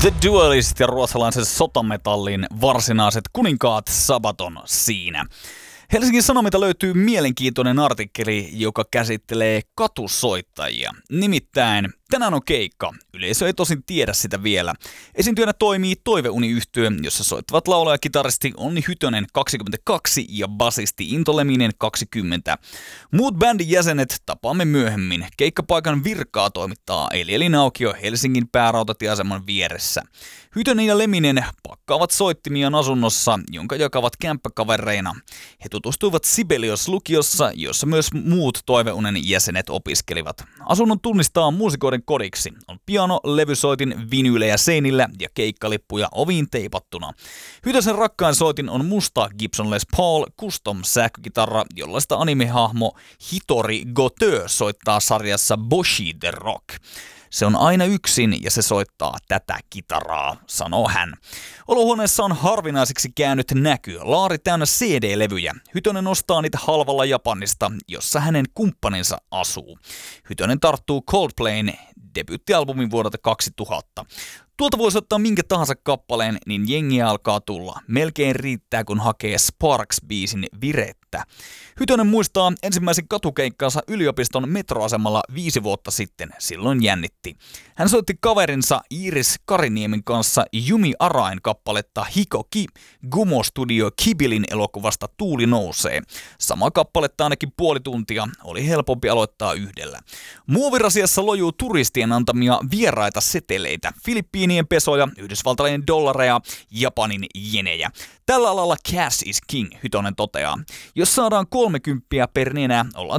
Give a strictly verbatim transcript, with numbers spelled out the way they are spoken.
The Duelist ja ruotsalaisen sotametallin varsinaiset kuninkaat Sabaton siinä. Helsingin Sanomilta löytyy mielenkiintoinen artikkeli, joka käsittelee katusoittajia. Nimittäin tänään on keikka. Yleisö ei tosin tiedä sitä vielä. Esiintyjänä toimii Toiveuni-yhtye, jossa soittavat laulaja kitaristi Onni Hytönen kaksikymmentäkaksi ja basisti Into Leminen kaksikymmentä. Muut bändin jäsenet tapaamme myöhemmin. Keikkapaikan virkaa toimittaa Eli Aukio Helsingin päärautatieaseman vieressä. Hytönen ja Leminen pakkaavat soittimiaan asunnossa, jonka jakavat kämppäkavereina. He tutustuivat Sibelius-lukiossa, jossa myös muut Toiveunen jäsenet opiskelivat. Asunnon tunnistaa muusikoiden kodiksi. On piano, levysoitin, vinyylejä seinillä ja keikkalippuja oviin teipattuna. Hytösen rakkain soitin on musta Gibson Les Paul custom sähkökitarra, jollaista animehahmo Hitori Goto soittaa sarjassa Boshi the Rock. Se on aina yksin ja se soittaa tätä kitaraa, sanoo hän. Olohuoneessa on harvinaiseksi käynyt näky, laari täynnä C D-levyjä. Hytönen ostaa niitä halvalla Japanista, jossa hänen kumppaninsa asuu. Hytönen tarttuu Coldplayn debyyttialbumin vuodelta kaksituhatta. Tuolta voisi ottaa minkä tahansa kappaleen, niin jengiä alkaa tulla. Melkein riittää, kun hakee Sparks-biisin virettä. Hytönen muistaa ensimmäisen katukeikkaansa yliopiston metroasemalla viisi vuotta sitten. Silloin jännitti. Hän soitti kaverinsa Iiris Kariniemen kanssa Jumi Arain kappaletta Hikoki Gumo Studio Kibilin elokuvasta Tuuli nousee. Sama kappaletta ainakin puoli tuntia. Oli helpompi aloittaa yhdellä. Muovirasiassa lojuu turistien antamia vieraita seteleitä. Filippiinien pesoja, Yhdysvaltain dollareja, Japanin jenejä. Tällä alalla cash is king, Hytönen toteaa. Jos saadaan kolmekymppiä per nenä, ollaan